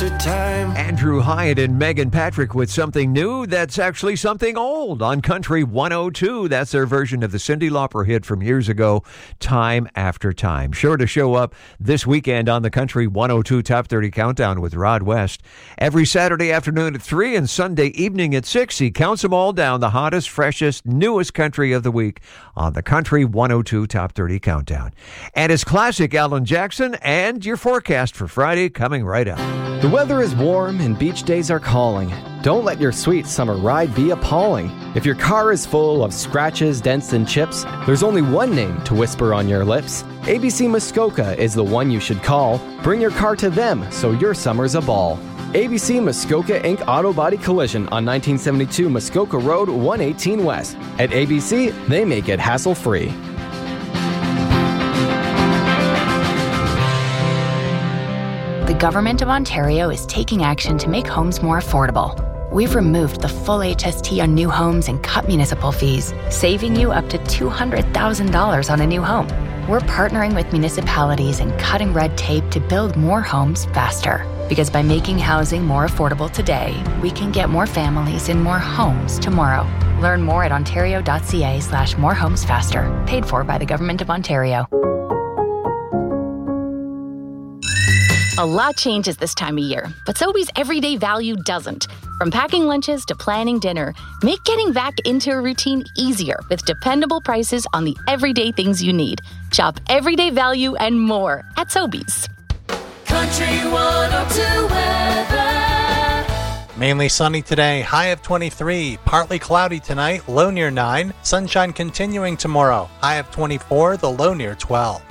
after time. Andrew Hyatt and Megan Patrick with something new that's actually something old on Country 102. That's their version of the Cyndi Lauper hit from years ago, Time After Time. Sure to show up this weekend on the Country 102 Top 30 Countdown with Rod West. Every Saturday afternoon at 3 and Sunday evening at 6. He counts them all down, the hottest, freshest, newest country of the week on the Country 102 Top 30 Countdown. And it's classic Alan Jackson and your forecast for Friday coming right up. The weather is warm and beach days are calling. Don't let your sweet summer ride be appalling. If your car is full of scratches, dents, and chips, there's only one name to whisper on your lips. ABC Muskoka is the one you should call. Bring your car to them so your summer's a ball. ABC Muskoka Inc. Auto Body Collision on 1972 Muskoka Road, 118 West. At ABC, they make it hassle-free. The Government of Ontario is taking action to make homes more affordable. We've removed the full HST on new homes and cut municipal fees, saving you up to $200,000 on a new home. We're partnering with municipalities and cutting red tape to build more homes faster. Because by making housing more affordable today, we can get more families in more homes tomorrow. Learn more at ontario.ca/morehomesfaster. Paid for by the Government of Ontario. A lot changes this time of year, but Sobeys everyday value doesn't. From packing lunches to planning dinner, make getting back into a routine easier with dependable prices on the everyday things you need. Shop everyday value and more at Sobeys. Country 102 weather. Mainly sunny today, high of 23. Partly cloudy tonight, low near 9. Sunshine continuing tomorrow, high of 24, the low near 12.